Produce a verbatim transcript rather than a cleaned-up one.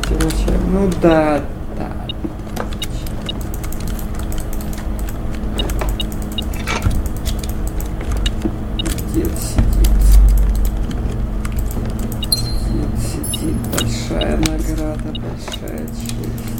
короче. Ну да, да. Дед сидит. Дед сидит. Большая награда, большая честь.